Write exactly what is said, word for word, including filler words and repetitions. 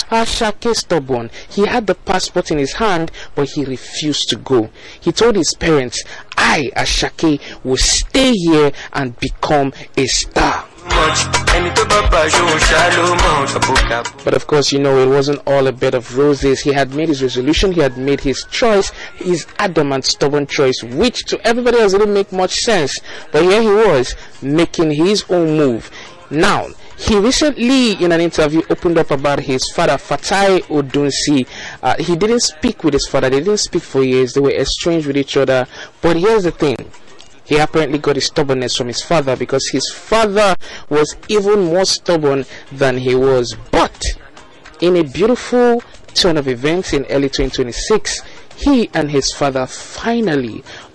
Ashake stubborn. He had the passport in his hand, but he refused to go. He told his parents, I, Ashake, will stay here and become a star. But of course, you know, it wasn't all a bed of roses. He had made his resolution, he had made his choice, his adamant, stubborn choice, which to everybody else didn't make much sense. But here he was, making his own move. Now, he recently, in an interview, opened up about his father, Fatai Odunsi. Uh, he didn't speak with his father. They didn't speak for years. They were estranged with each other. But here's the thing. He apparently got his stubbornness from his father, because his father was even more stubborn than he was. But in a beautiful turn of events in early twenty twenty-six, he and his father finally